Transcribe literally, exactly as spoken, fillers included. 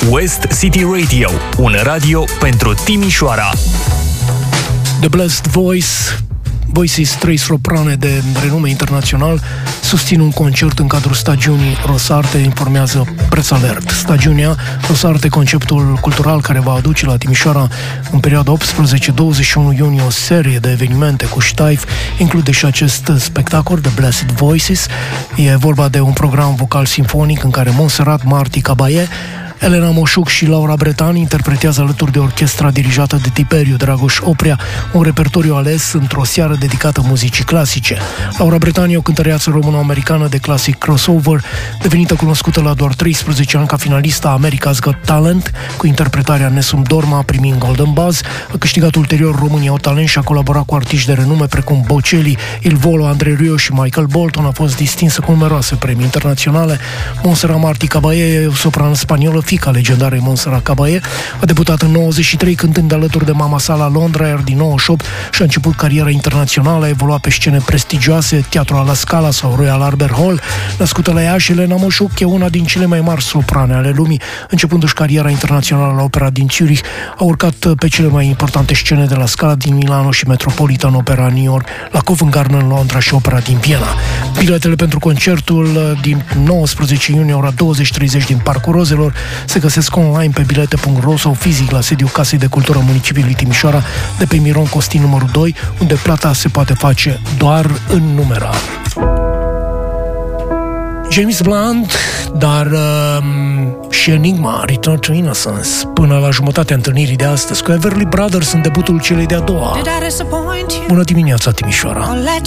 West City Radio, un radio pentru Timișoara. The Blessed Voice, Voices, trei soprane de renume internațional, susțin un concert în cadrul stagiunii Rosarte, informează Press Alert. Stagiunea Rosarte, conceptul cultural care va aduce la Timișoara în perioada optsprezece douăzeci și unu iunie o serie de evenimente cu ștaif, include și acest spectacol, The Blessed Voices. E vorba de un program vocal simfonic în care Montserrat Marti Caballé, Elena Moșuc și Laura Bretan interpretează alături de orchestra dirijată de Tiperiu Dragoș Oprea un repertoriu ales într-o seară dedicată muzicii clasice. Laura Bretan e o cântăreață româno-americană de clasic crossover, devenită cunoscută la doar treisprezece ani ca finalistă a America's Got Talent, cu interpretarea Nessun Dorma primind Golden Buzz. A câștigat ulterior România Got Talent și a colaborat cu artiști de renume precum Bocelli, Il Volo, Andrei Rieu și Michael Bolton. A fost distinsă cu numeroase premii internaționale. Montserrat Marti Caballé e o soprană spaniolă, fiica legendarei Montserrat Caballé. A debutat în nouăzeci și trei cântând alături de mama sa la Londra, iar din nouăzeci și opt și-a început cariera internațională, a evoluat pe scene prestigioase, Teatru La Scala sau Royal Albert Hall. Născută la Iași, Elena Moșuc e una din cele mai mari soprane ale lumii. Începându-și cariera internațională la Opera din Zurich, a urcat pe cele mai importante scene de la Scala din Milano și Metropolitan Opera New York, la Covent Garden în Londra și Opera din Viena. Biletele pentru concertul din nouăsprezece iunie, ora douăzeci treizeci din Parcul Rozelor, se găsesc online pe bilete punct ro sau fizic la sediul Casei de Cultură Municipiului Timișoara, de pe Miron Costin numărul doi, unde plata se poate face doar în numerar. James Blunt, dar uh, și Enigma, Return to Innocence, până la jumătatea întâlnirii de astăzi cu Everly Brothers în debutul celei de-a doua. Bună dimineața, Timișoara!